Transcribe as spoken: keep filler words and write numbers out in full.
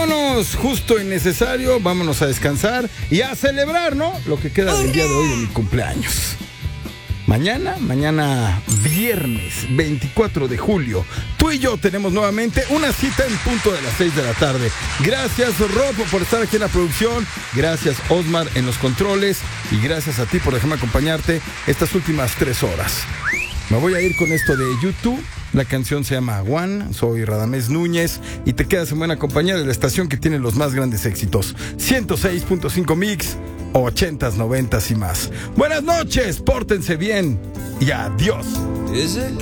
vámonos, justo y necesario, vámonos a descansar y a celebrar, ¿no? Lo que queda del día de hoy de mi cumpleaños. Mañana, mañana viernes veinticuatro de julio, tú y yo tenemos nuevamente una cita en punto de las seis de la tarde. Gracias, Rob, por estar aquí en la producción. Gracias, Osmar, en los controles. Y gracias a ti por dejarme acompañarte estas últimas tres horas. Me voy a ir con esto de YouTube. La canción se llama One. Soy Radamés Núñez y te quedas en buena compañía de la estación que tiene los más grandes éxitos. ciento seis punto cinco Mix, ochentas, noventas y más. Buenas noches, pórtense bien y adiós. Is it